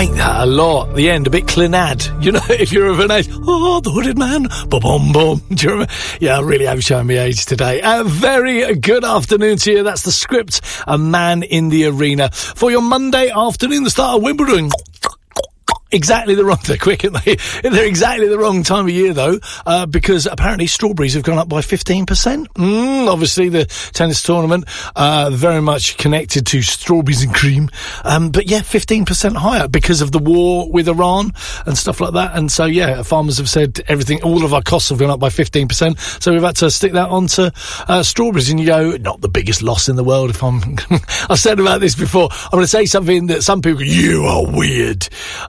like that a lot. The end, a bit Clinad. You know, if you're of an age, the hooded man, ba-bom-bom. Do you remember? Yeah, I really have shown my age today. Very good afternoon to you. That's the Script, A Man in the Arena. For your Monday afternoon, the start of Wimbledon. Exactly the wrong. They're quick, aren't they? They're exactly the wrong time of year, though, because apparently strawberries have gone up by 15%. Obviously, the tennis tournament very much connected to strawberries and cream, but yeah, 15% higher because of the war with Iran and stuff like that. And so, yeah, farmers have said all of our costs have gone up by 15%. So we've had to stick that onto strawberries. And you go, not the biggest loss in the world. If I've said about this before. I'm going to say something that some people go, you are weird.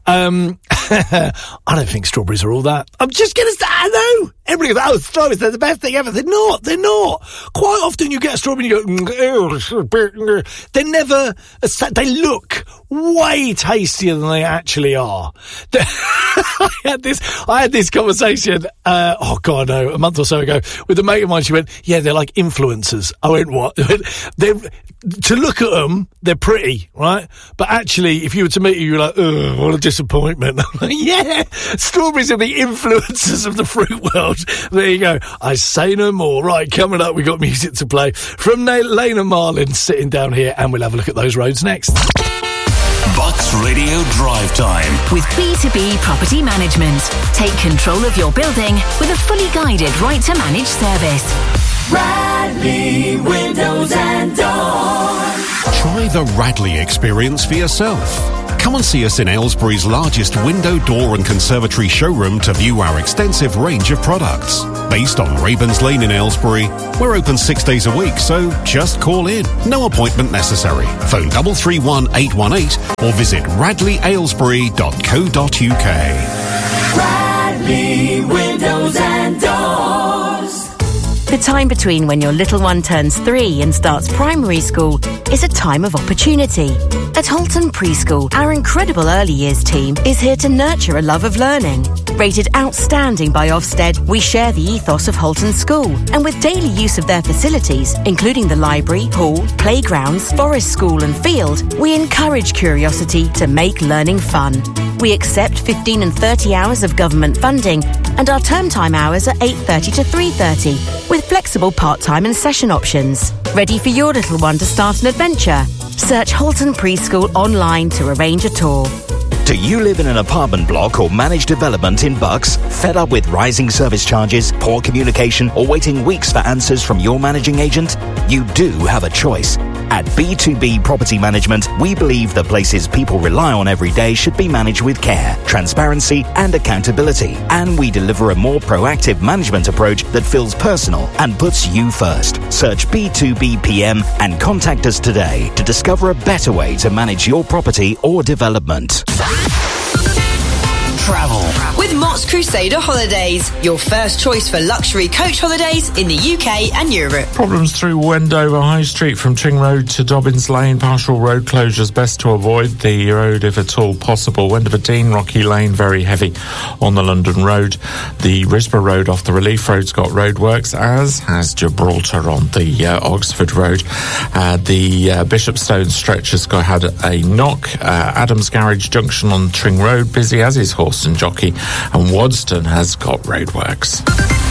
I don't think strawberries are all that. I'm just going to say, I know. Everybody goes, strawberries, they're the best thing ever. They're not. Quite often you get a strawberry and you go, they're never, they look way tastier than they actually are. I had this conversation, a month or so ago with a mate of mine. She went, yeah, they're like influencers. I went, what? To look at them, they're pretty, right? But actually, if you were to meet you, you're like, oh, what a disappointment. I'm like, yeah, strawberries are the influencers of the fruit world. There you go. I say no more. Right, coming up, we got music to play from Lena Marlin sitting down here, and we'll have a look at those roads next. Bucks Radio Drive Time with B2B Property Management. Take control of your building with a fully guided right to manage service. Radley Windows and Doors. Try the Radley experience for yourself. Come and see us in Aylesbury's largest window, door and conservatory showroom to view our extensive range of products. Based on Ravens Lane in Aylesbury, we're open 6 days a week, so just call in. No appointment necessary. Phone 331 818 or visit radleyaylesbury.co.uk. Radley Windows and Doors. The time between when your little one turns 3 and starts primary school is a time of opportunity. At Holton Preschool, our incredible early years team is here to nurture a love of learning. Rated outstanding by Ofsted, we share the ethos of Holton School, and with daily use of their facilities, including the library, hall, playgrounds, forest school and field, we encourage curiosity to make learning fun. We accept 15 and 30 hours of government funding, and our term time hours are 8:30 to 3:30, with flexible part-time and session options. Ready for your little one to start an adventure? Search Holton Preschool online to arrange a tour. Do you live in an apartment block or managed development in Bucks? Fed up with rising service charges, poor communication, or waiting weeks for answers from your managing agent? You do have a choice. At B2B Property Management, we believe the places people rely on every day should be managed with care, transparency, and accountability. And we deliver a more proactive management approach that feels personal and puts you first. Search B2B PM and contact us today to discover a better way to manage your property or development. Travel with Mott's Crusader Holidays, your first choice for luxury coach holidays in the UK and Europe. Problems through Wendover High Street from Tring Road to Dobbins Lane. Partial road closures, best to avoid the road if at all possible. Wendover Dean, Rocky Lane, very heavy on the London Road. The Risborough Road off the Relief Road's got roadworks, as has Gibraltar on the Oxford Road. The Bishopstone stretch has had a knock. Adams Garage Junction on Tring Road, busy as is Horse and Jockey, and Wadston has got roadworks.